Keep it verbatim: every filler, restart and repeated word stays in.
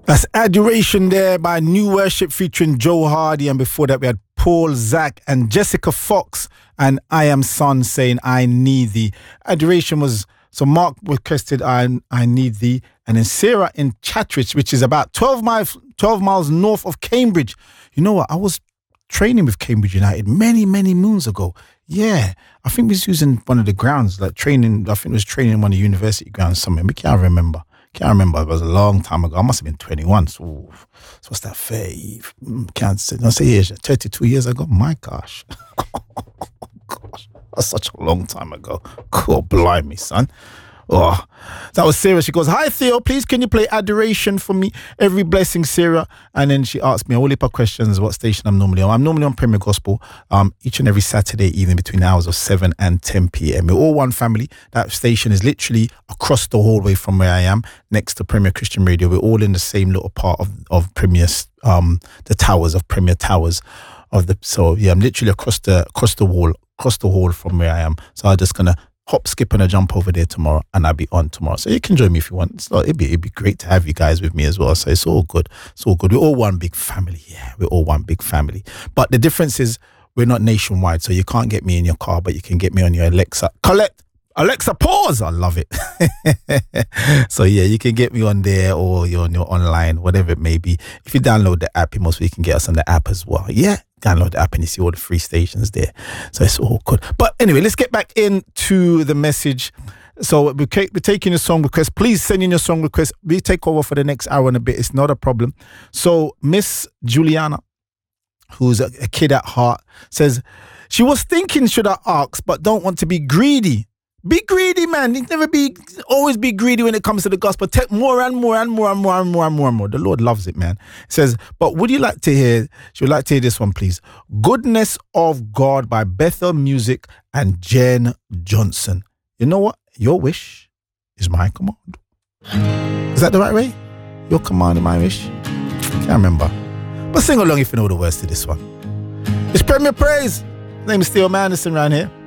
That's Adoration there by New Worship featuring Joe Hardy. And before that we had Paul, Zach and Jessica Fox and I Am Son saying I Need Thee. Adoration was, so Mark requested I I Need Thee. And then Sarah in Chattridge, which is about twelve miles, twelve miles north of Cambridge. You know what? I was training with Cambridge United many, many moons ago. Yeah. I think we was using one of the grounds, like training, I think it was training one of the university grounds somewhere. I can't remember. Can't remember. It was a long time ago. I must have been twenty-one. So, so what's that? thirty, can't say, don't say years. thirty-two years ago. My gosh. Gosh, that's such a long time ago. Cool, blimey, son. Oh, that was Sarah. She goes, "Hi Theo, please can you play Adoration for me? Every blessing, Sarah." And then she asked me a whole heap of questions. What station I'm normally on? I'm normally on Premier Gospel. Um, each and every Saturday evening between the hours of seven and ten p.m. We're all one family. That station is literally across the hallway from where I am, next to Premier Christian Radio. We're all in the same little part of of Premier, um, the towers of Premier Towers of the. So yeah, I'm literally across the across the wall, across the hall from where I am. So I'm just gonna hop, skip, and a jump over there tomorrow, and I'll be on tomorrow. So you can join me if you want. So it'd be it'd be great to have you guys with me as well. So it's all good. It's all good. We're all one big family. Yeah, we're all one big family. But the difference is we're not nationwide, so you can't get me in your car, but you can get me on your Alexa. Collect. Alexa, pause. I love it. So yeah, you can get me on there, or you're on your online, whatever it may be. If you download the app, you most you can get us on the app as well. Yeah, download the app and you see all the free stations there. So it's all good. But anyway, let's get back into the message. So we're, we're taking your song request. Please send in your song request. We take over for the next hour and a bit. It's not a problem. So Miss Juliana, who's a, a kid at heart, says she was thinking, should I ask, but don't want to be greedy. Be greedy, man. Never be, always be greedy when it comes to the gospel. Take more and more and more and more and more and more and more. The Lord loves it, man. It says, but would you like to hear, she would like to hear this one, please. Goodness of God by Bethel Music and Jen Johnson. You know what? Your wish is my command. Is that the right way? Your command is my wish? Can't remember. But sing along if you know the words to this one. It's Premier Praise. My name is Theo Manderson around here.